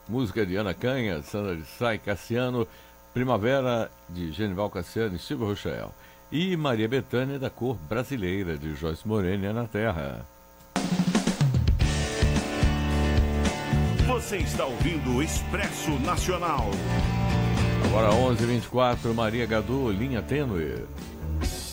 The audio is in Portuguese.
Música de Ana Canha, Sandra de Sá e Cassiano. Primavera, de Genival Cassiano e Silvio Rochel. E Maria Bethânia, da Cor Brasileira, de Joyce Morena na Terra. Você está ouvindo o Expresso Nacional. Agora 11h24, Maria Gadu, Linha Tênue.